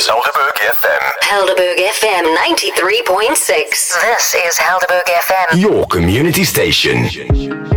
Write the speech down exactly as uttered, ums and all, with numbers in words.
is Helderberg F M. Helderberg F M ninety-three point six. This is Helderberg F M. Your community station.